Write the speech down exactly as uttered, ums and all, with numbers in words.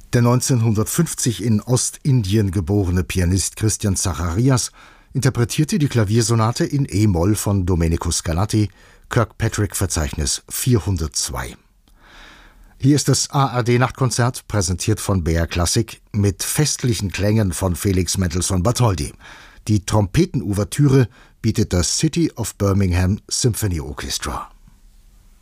Der neunzehnhundertfünfzig in Ostindien geborene Pianist Christian Zacharias interpretierte die Klaviersonate in E-Moll von Domenico Scarlatti, Kirkpatrick-Verzeichnis vierhundertzwei. Hier ist das A R D-Nachtkonzert, präsentiert von B R Classic, mit festlichen Klängen von Felix Mendelssohn Bartholdy. Die Trompetenouvertüre bietet das City of Birmingham Symphony Orchestra.